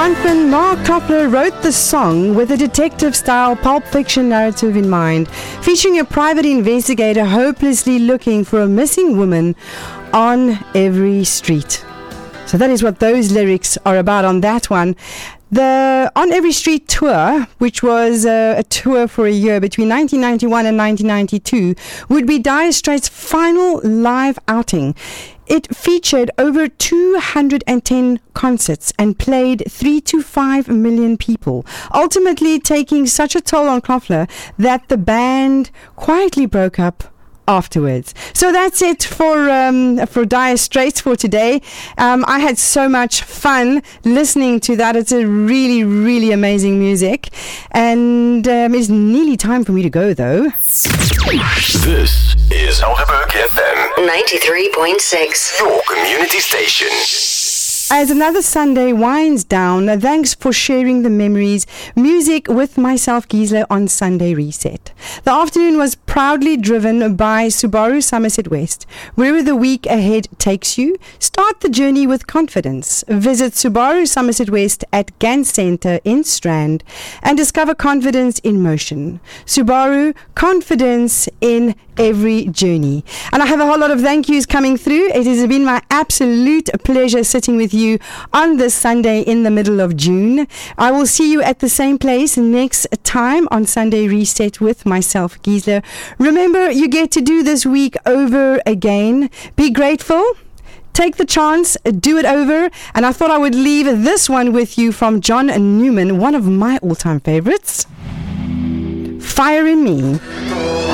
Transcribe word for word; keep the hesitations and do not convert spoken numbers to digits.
frontman Mark Knopfler wrote the song with a detective-style Pulp Fiction narrative in mind, featuring a private investigator hopelessly looking for a missing woman on every street. So that is what those lyrics are about on that one. The On Every Street tour, which was uh, a tour for a year between nineteen ninety-one and nineteen ninety-two, would be Dire Straits' final live outing. It featured over two hundred ten concerts and played three to five million people, ultimately taking such a toll on Knopfler that the band quietly broke up afterwards. So that's it for um, for Dire Straits for today. Um, I had so much fun listening to that. It's a really, really amazing music. And um, it's nearly time for me to go, though. This is Helderberg F M ninety-three point six, your community station. As another Sunday winds down, thanks for sharing the memories, music with myself, Gisela, on Sunday Reset. The afternoon was proudly driven by Subaru Somerset West. Wherever the week ahead takes you, start the journey with confidence. Visit Subaru Somerset West at Gans Centre in Strand and discover confidence in motion. Subaru, confidence in every journey. And I have a whole lot of thank yous coming through. It has been my absolute pleasure sitting with you on this Sunday in the middle of June. I will see you at the same place next time on Sunday Reset with myself, Gisela. Remember, you get to do this week over again. Be grateful. Take the chance, do it over. And I thought I would leave this one with you from John Newman, one of my all-time favorites. Fire in Me.